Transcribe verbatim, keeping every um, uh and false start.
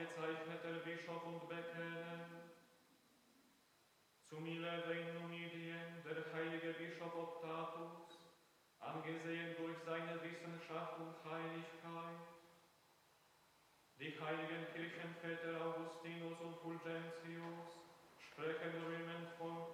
ausgezeichneter Bischof und bekennen. Zum Mileve in Numidien, der heilige Bischof Octavius, angesehen durch seine Wissenschaft und Heiligkeit. Die heiligen Kirchenväter Augustinus und Fulgentius sprechen rühmend von